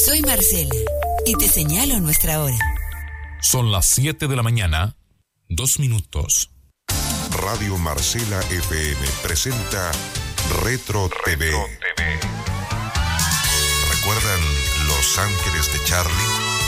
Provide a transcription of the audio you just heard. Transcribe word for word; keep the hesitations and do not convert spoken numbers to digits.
Soy Marcela y te señalo nuestra hora. Son las siete de la mañana, dos minutos. Radio Marcela F M presenta Retro T V. Retro T V. ¿Recuerdan Los Ángeles de Charlie?